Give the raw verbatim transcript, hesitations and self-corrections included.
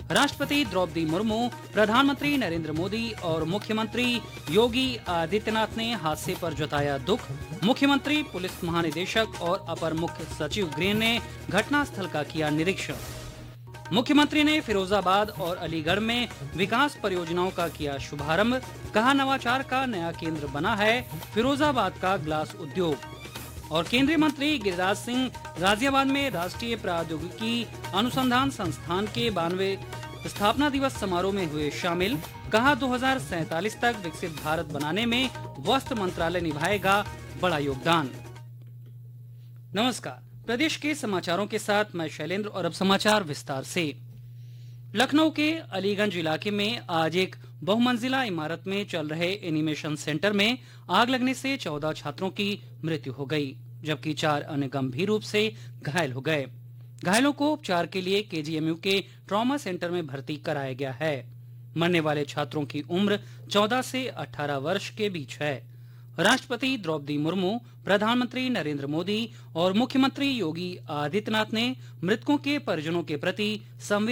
राष्ट्रपति द्रौपदी मुर्मू, प्रधानमंत्री नरेंद्र मोदी और मुख्यमंत्री योगी आदित्यनाथ ने हादसे पर जताया दुख। मुख्यमंत्री, पुलिस महानिदेशक और अपर मुख्य सचिव गृह ने घटनास्थल का किया निरीक्षण। मुख्यमंत्री ने फिरोजाबाद और अलीगढ़ में विकास परियोजनाओं का किया शुभारंभ। कहा, नवाचार का नया केंद्र बना है फिरोजाबाद का ग्लास उद्योग। और केंद्रीय मंत्री गिरिराज सिंह गाजियाबाद में राष्ट्रीय प्रौद्योगिकी अनुसंधान संस्थान के बानवे स्थापना दिवस समारोह में हुए शामिल। कहा, दो हजार सैतालीस तक विकसित भारत बनाने में वस्त्र मंत्रालय निभाएगा बड़ा योगदान। नमस्कार, प्रदेश के समाचारों के साथ मैं शैलेंद्र और अब समाचार विस्तार से। लखनऊ के अलीगंज इलाके में आज एक बहुमंजिला इमारत में चल रहे एनिमेशन सेंटर में आग लगने से चौदह छात्रों की मृत्यु हो गई, जबकि चार अन्य गंभीर रूप से घायल हो गए। घायलों को उपचार के लिए केजीएमयू के ट्रॉमा सेंटर में भर्ती कराया गया है। मरने वाले छात्रों की उम्र चौदह से अठारह वर्ष के बीच है। राष्ट्रपति द्रौपदी मुर्मू, प्रधानमंत्री नरेंद्र मोदी और मुख्यमंत्री योगी आदित्यनाथ ने मृतकों के परिजनों के प्रति संवेदना